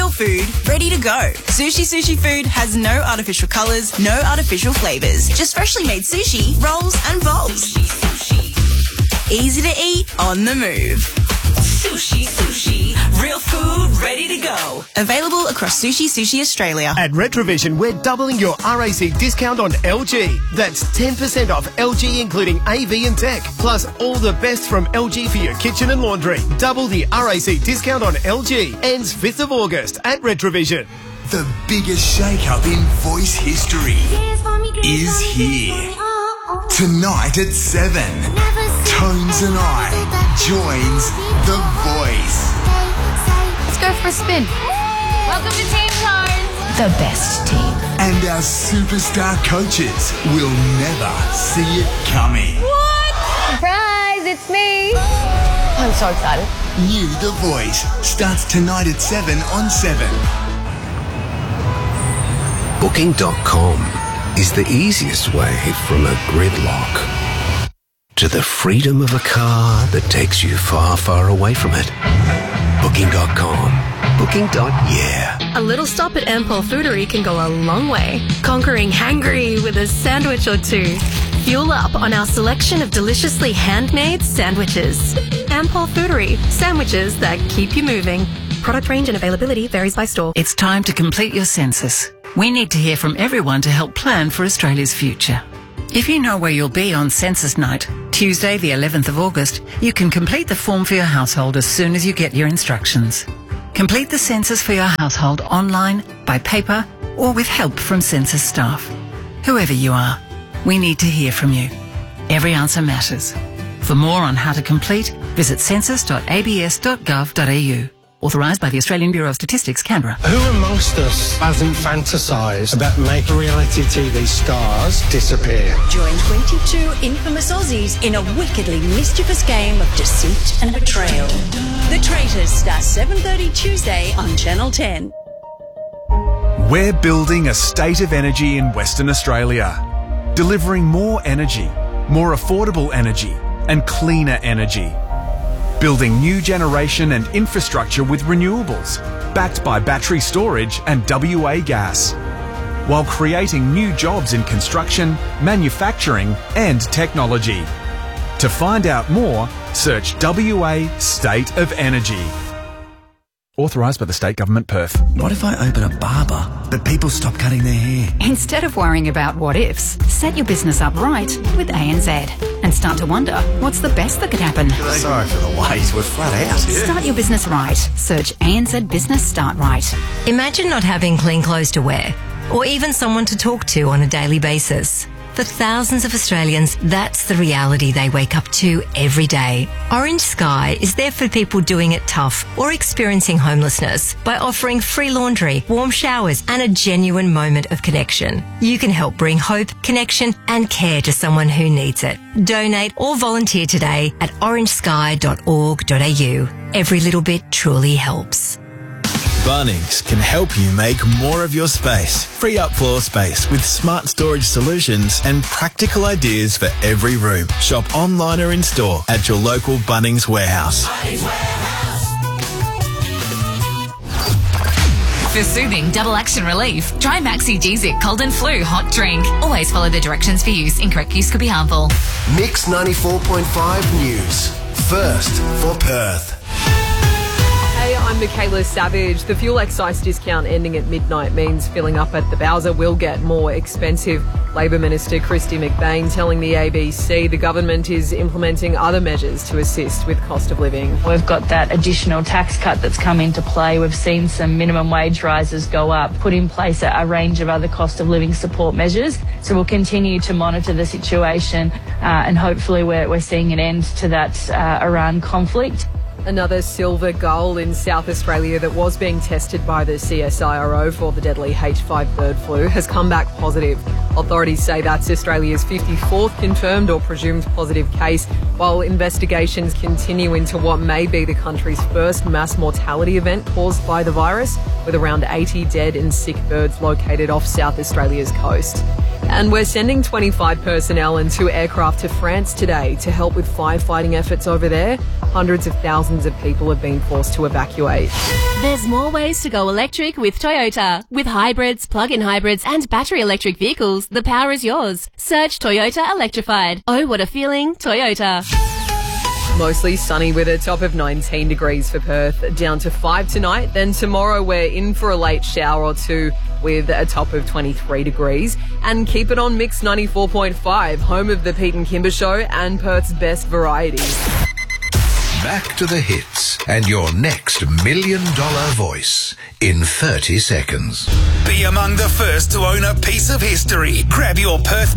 real food, ready to go. Sushi Food has no artificial colours, no artificial flavours. Just freshly made sushi, rolls and bowls. Easy to eat, on the move. Sushi, real food, ready to go. Available across Sushi Australia. At Retrovision, we're doubling your RAC discount on LG. That's 10% off LG, including AV and tech. Plus, all the best from LG for your kitchen and laundry. Double the RAC discount on LG. Ends 5th of August at Retrovision. The biggest shake-up in voice history is here. Tonight at 7, Tones and I joins The Voice. Let's go for a spin. Welcome to Team Tones. The best team. And our superstar coaches will never see it coming. What? Surprise, it's me. I'm so excited. New The Voice starts tonight at 7 on 7. Booking.com is the easiest way from a gridlock to the freedom of a car that takes you far, far away from it. Booking.com. Booking.yeah. A little stop at Ampol Foodery can go a long way, conquering hangry with a sandwich or two. Fuel up on our selection of deliciously handmade sandwiches. Ampol Foodery, sandwiches that keep you moving. Product range and availability varies by store. It's time to complete your census. We need to hear from everyone to help plan for Australia's future. If you know where you'll be on census night, Tuesday the 11th of August, you can complete the form for your household as soon as you get your instructions. Complete the census for your household online, by paper, or with help from census staff. Whoever you are, we need to hear from you. Every answer matters. For more on how to complete, visit census.abs.gov.au. Authorised by the Australian Bureau of Statistics, Canberra. Who amongst us hasn't fantasised about making reality TV stars disappear? Join 22 infamous Aussies in a wickedly mischievous game of deceit and betrayal. The Traitors starts 7:30 Tuesday on Channel 10. We're building a state of energy in Western Australia, delivering more energy, more affordable energy, and cleaner energy. Building new generation and infrastructure with renewables, backed by battery storage and WA gas, while creating new jobs in construction, manufacturing and technology. To find out more, search WA State of Energy. Authorised by the State Government, Perth. What if I open a barber, but people stop cutting their hair? Instead of worrying about what ifs, set your business up right with ANZ and start to wonder, what's the best that could happen? Sorry for the wait, we're flat out. Start your business right. Search ANZ Business Start Right. Imagine not having clean clothes to wear, or even someone to talk to on a daily basis. For thousands of Australians, that's the reality they wake up to every day. Orange Sky is there for people doing it tough or experiencing homelessness by offering free laundry, warm showers and a genuine moment of connection. You can help bring hope, connection and care to someone who needs it. Donate or volunteer today at orangesky.org.au. Every little bit truly helps. Bunnings can help you make more of your space. Free up floor space with smart storage solutions and practical ideas for every room. Shop online or in store at your local Bunnings warehouse. For soothing double action relief, try Maxi G-Zip Cold and Flu Hot Drink. Always follow the directions for use. Incorrect use could be harmful. Mix 94.5 News. First for Perth. Hey, I'm Michaela Savage. The fuel excise discount ending at midnight means filling up at the Bowser will get more expensive. Labor Minister Christy McBain telling the ABC the government is implementing other measures to assist with cost of living. We've got that additional tax cut that's come into play. We've seen some minimum wage rises go up, put in place a range of other cost of living support measures. So we'll continue to monitor the situation and hopefully we're seeing an end to that Iran conflict. Another silver gull in South Australia that was being tested by the CSIRO for the deadly H5 bird flu has come back positive. Authorities say that's Australia's 54th confirmed or presumed positive case, while investigations continue into what may be the country's first mass mortality event caused by the virus, with around 80 dead and sick birds located off South Australia's coast. And we're sending 25 personnel and 2 aircraft to France today to help with firefighting efforts over there. Hundreds of thousands of people have been forced to evacuate. There's more ways to go electric with Toyota. With hybrids, plug-in hybrids and battery electric vehicles, the power is yours. Search Toyota Electrified. Oh, what a feeling, Toyota. Mostly sunny with a top of 19 degrees for Perth, down to 5 tonight. Then tomorrow we're in for a late shower or two with a top of 23 degrees. And keep it on Mix 94.5, home of the Pete and Kimber Show and Perth's best varieties. Back to the hits and your next $1 million voice in 30 seconds. Be among the first to own a piece of history. Grab your Perth